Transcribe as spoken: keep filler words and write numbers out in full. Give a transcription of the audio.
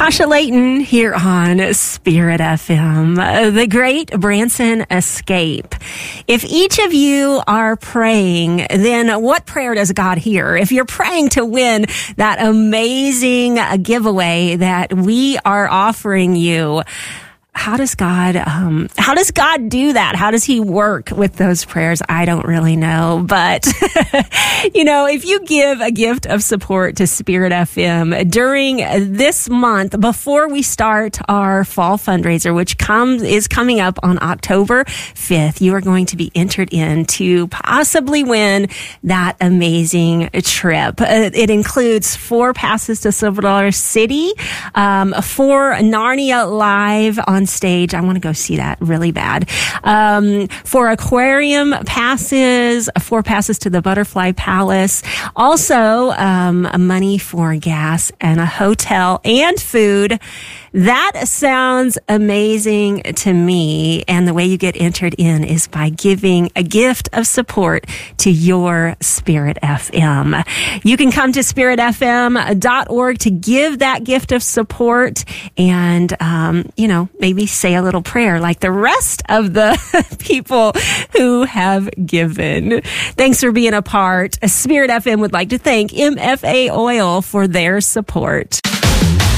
Tasha Layton here on Spirit F M, the great Branson Escape. If each of you are praying, then what prayer does God hear? If you're praying to win that amazing giveaway that we are offering you, how does God, um, how does God do that? How does he work with those prayers? I don't really know, but you know, if you give a gift of support to Spirit F M during this month, before we start our fall fundraiser, which comes, is coming up on October fifth, you are going to be entered in to possibly win that amazing trip. Uh, it includes four passes to Silver Dollar City, um, four Narnia Live on stage. I want to go see that really bad. Um, for aquarium passes, four passes to the Butterfly Palace. Also, um, money for gas and a hotel and food. That sounds amazing to me. And the way you get entered in is by giving a gift of support to your Spirit F M. You can come to spirit f m dot org to give that gift of support and, um, you know, maybe say a little prayer like the rest of the people who have given. Thanks for being a part. Spirit F M would like to thank M F A Oil for their support.